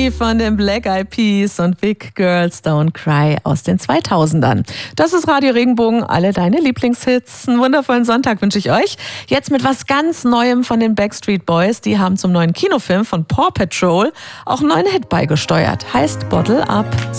Me von den Black Eyed Peas und Big Girls Don't Cry aus den 2000ern. Das ist Radio Regenbogen, alle deine Lieblingshits. Einen wundervollen Sonntag wünsche ich euch. Jetzt mit was ganz Neuem von den Backstreet Boys. Die haben zum neuen Kinofilm von Paw Patrol auch einen neuen Hit beigesteuert. Heißt Bottle Up.